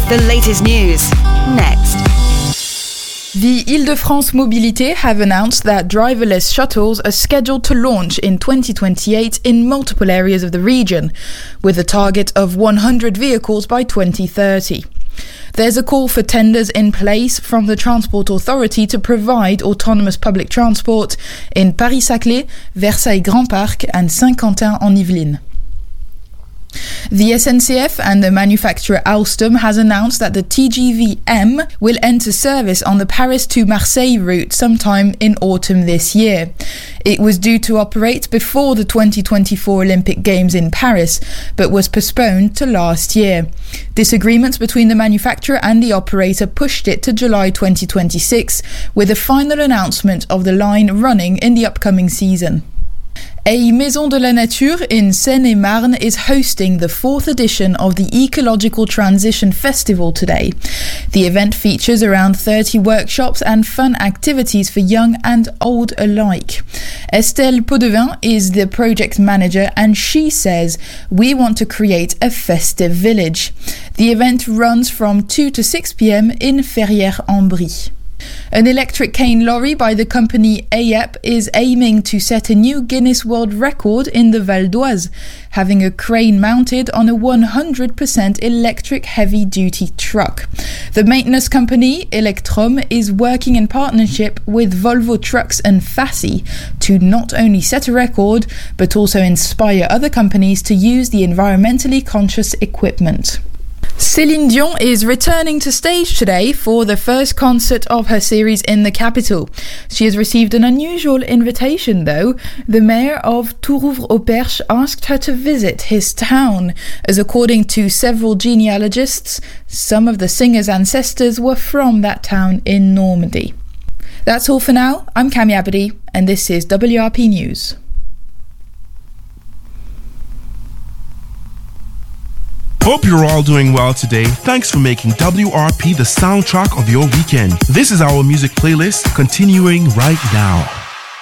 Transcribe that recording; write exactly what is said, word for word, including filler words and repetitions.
The latest news, next. The Île-de-France Mobilité have announced that driverless shuttles are scheduled to launch in twenty twenty-eight in multiple areas of the region, with a target of one hundred vehicles by twenty thirty. There's a call for tenders in place from the Transport Authority to provide autonomous public transport in Paris-Saclay, Versailles-Grand Parc and Saint-Quentin-en-Yvelines. The S N C F and the manufacturer Alstom has announced that the T G V M will enter service on the Paris to Marseille route sometime in autumn this year. It was due to operate before the twenty twenty-four Olympic Games in Paris, but was postponed to last year. Disagreements between the manufacturer and the operator pushed it to July twenty twenty-six, with a final announcement of the line running in the upcoming season. A Maison de la Nature in Seine-et-Marne is hosting the fourth edition of the Ecological Transition Festival today. The event features around thirty workshops and fun activities for young and old alike. Estelle Podevin is the project manager and she says, "We want to create a festive village." The event runs from two to six p.m. in Ferrières-en-Brie. An electric cane lorry by the company A E P is aiming to set a new Guinness World Record in the Val d'Oise, having a crane mounted on a one hundred percent electric heavy-duty truck. The maintenance company, Electrom, is working in partnership with Volvo Trucks and Fassi to not only set a record, but also inspire other companies to use the environmentally conscious equipment. Céline Dion is returning to stage today for the first concert of her series in the capital. She has received an unusual invitation though. The mayor of Tourouvre-au-Perche asked her to visit his town, as according to several genealogists, some of the singer's ancestors were from that town in Normandy. That's all for now. I'm Cami Abadi and this is W R P News. Hope you're all doing well today. Thanks for making W R P the soundtrack of your weekend. This is our music playlist continuing right now.